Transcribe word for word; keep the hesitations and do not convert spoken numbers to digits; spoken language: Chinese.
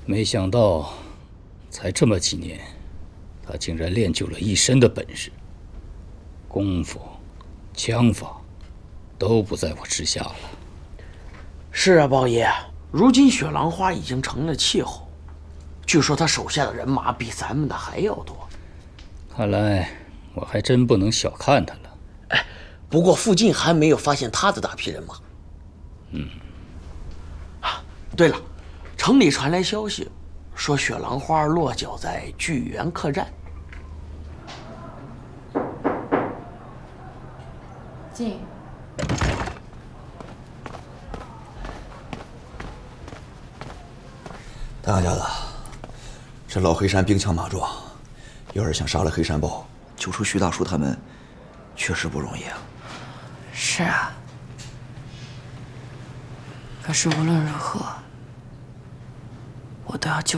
没想到，才这么几年，他竟然练就了一身的本事，功夫、枪法都不在我之下了。 是啊，包爷，如今雪狼花已经成了气候，据说他手下的人马比咱们的还要多。 看来我还真不能小看他了。 哎，不过附近还没有发现他的大批人马。 嗯。 啊，对了，城里传来消息，说雪狼花落脚在聚源客栈。 进。 大家的，这老黑山兵强马壮，要是想杀了黑山豹，救出徐大叔他们，确实不容易啊。 是啊。可是无论如何，我都要救